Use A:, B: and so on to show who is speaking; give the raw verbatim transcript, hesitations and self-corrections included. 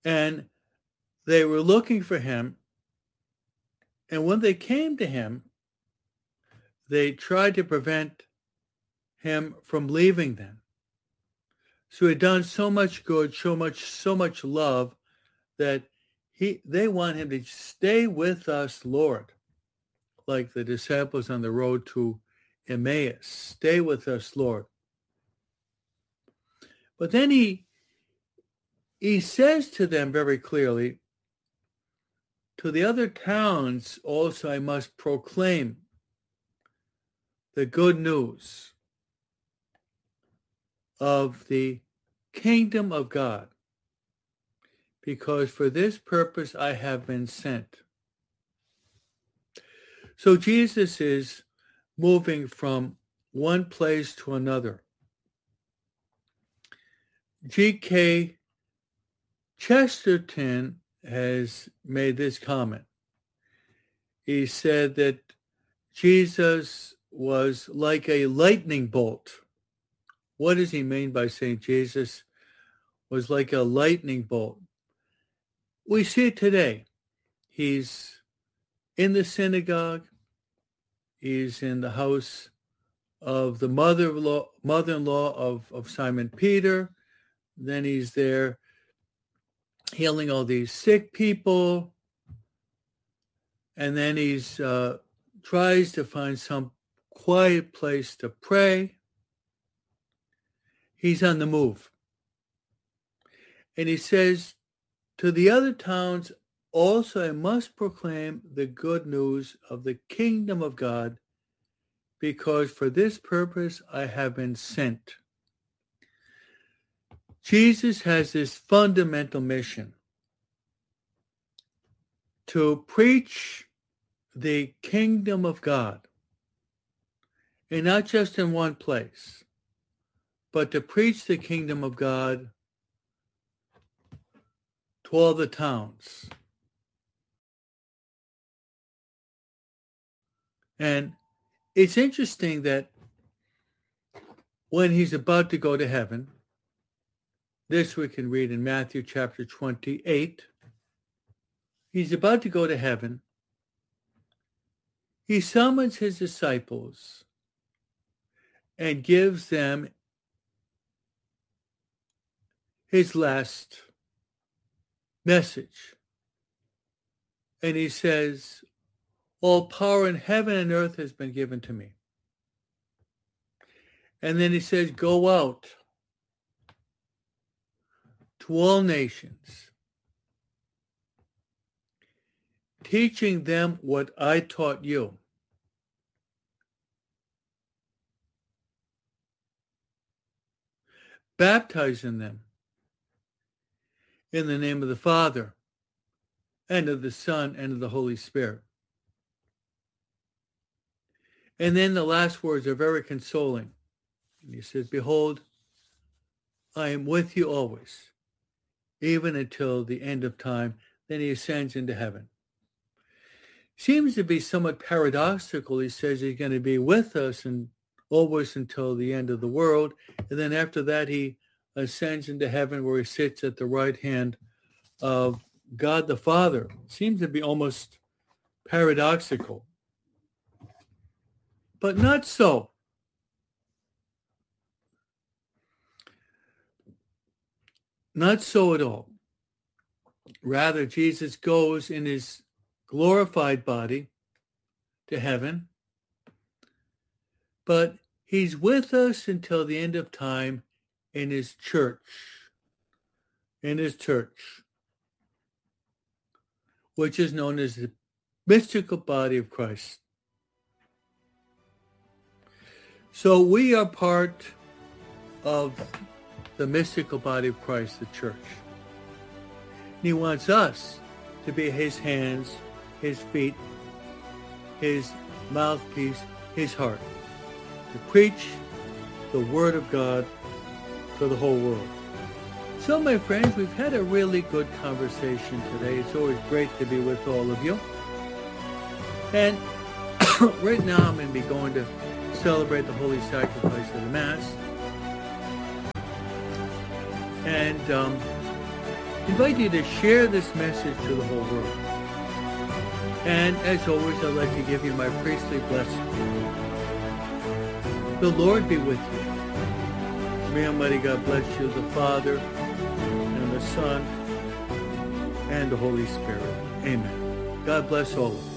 A: And they were looking for him. And when they came to him, they tried to prevent him from leaving them. So he had done so much good, so much, so much love that he they want him to stay with us, Lord, like the disciples on the road to Emmaus. Stay with us, Lord. But then he he says to them very clearly, to the other towns also I must proclaim the good news of the kingdom of God, because for this purpose I have been sent. So Jesus is moving from one place to another. G K Chesterton has made this comment. He said that Jesus was like a lightning bolt. What does he mean by saying Jesus was like a lightning bolt? We see it today. He's in the synagogue. He's in the house of the mother-in-law, mother-in-law of, of Simon Peter. Then he's there healing all these sick people. And then he's uh, tries to find some quiet place to pray. He's on the move. And he says, to the other towns also I must proclaim the good news of the kingdom of God, because for this purpose I have been sent. Jesus has this fundamental mission to preach the kingdom of God, and not just in one place, but to preach the kingdom of God to all the towns. And it's interesting that when he's about to go to heaven, this we can read in Matthew chapter twenty-eight, he's about to go to heaven. He summons his disciples and gives them his last message. And he says, all power in heaven and earth has been given to me. And then he says, go out to all nations, teaching them what I taught you. Baptizing them in the name of the Father and of the Son and of the Holy Spirit. And then the last words are very consoling. And he says, behold, I am with you always, even until the end of time. Then he ascends into heaven. Seems to be somewhat paradoxical. He says he's going to be with us and always until the end of the world. And then after that, he ascends into heaven where he sits at the right hand of God the Father. Seems to be almost paradoxical. But not so. Not so at all. Rather, Jesus goes in his glorified body to heaven, but he's with us until the end of time in his church, in his church, which is known as the mystical body of Christ. So we are part of the mystical body of Christ, the church. He wants us to be his hands, his feet, his mouthpiece, his heart, to preach the word of God to the whole world. So, my friends, we've had a really good conversation today. It's always great to be with all of you. And right now I'm going to be going to celebrate the Holy Sacrifice of the Mass. And um, invite you to share this message to the whole world. And as always, I'd like to give you my priestly blessing. The Lord be with you. May Almighty God bless you, the Father, and the Son, and the Holy Spirit. Amen. God bless all of you.